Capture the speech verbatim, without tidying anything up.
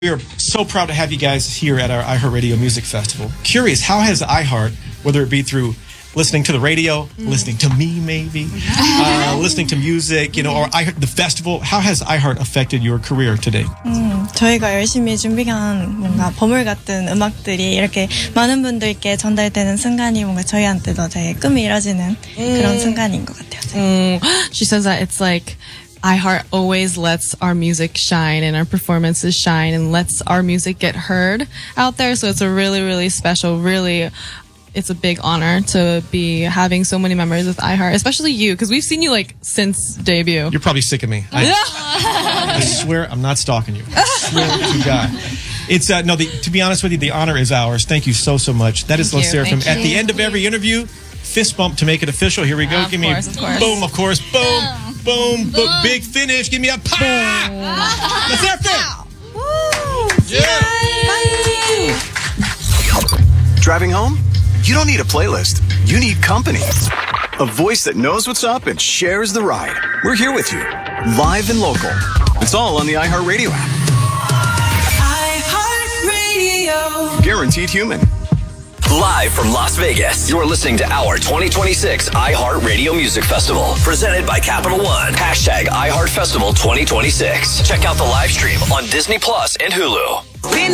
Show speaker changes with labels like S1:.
S1: We are so proud to have you guys here at our iHeartRadio Music Festival. Curious, how has iHeart, whether it be through listening to the radio, mm. listening to me maybe, uh, listening to music, you know, or iHeart, the festival, how has iHeart affected your career today?
S2: 음, 저희가 열심히 준비한 뭔가 보물 같은 음악들이 이렇게 많은 분들께 전달되는 순간이 뭔가 저희한테도 되게 꿈이 이뤄지는 음. 그런 순간인 것 같아요.
S3: 음. She says that it's like iHeart always lets our music shine and our performances shine and lets our music get heard out there. So it's a really, really special, really, it's a big honor to be having so many members with iHeart, especially you, because we've seen you like since debut.
S1: You're probably sick of me. I, I swear I'm not stalking you. I swear to God. It's, uh, no, the, to be honest with you, the honor is ours. Thank you so, so much. That is LeSseraphim. At the end of every interview, fist bump to make it official. Here we go.
S3: Uh,
S1: Give
S3: course,
S1: me
S3: of course.
S1: boom, of course. Boom, boom, boom, boom. Big finish. Give me a pop. LeSseraphim.
S3: Yeah.
S4: Driving home? You don't need a playlist. You need company. A voice that knows what's up and shares the ride. We're here with you, live and local. It's all on the iHeartRadio app.
S5: iHeartRadio.
S4: Guaranteed human.
S6: Live from Las Vegas, you're listening to our twenty twenty-six iHeartRadio Music Festival, presented by Capital One. Hashtag iHeartFestival twenty twenty-six. Check out the live stream on Disney Plus and Hulu.